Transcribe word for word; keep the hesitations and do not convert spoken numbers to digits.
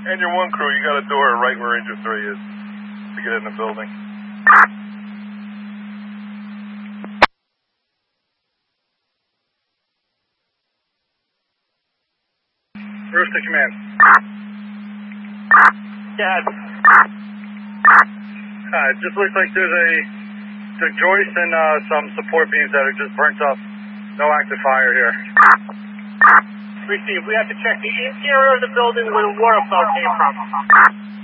Engine one crew, you got a door right where engine three is to get in the building. Rooster command. Dad. Uh, it just looks like there's a the joist and uh, some support beams that are just burnt up. No active fire here. Receive. We have to check the interior of the building where the water flow came from.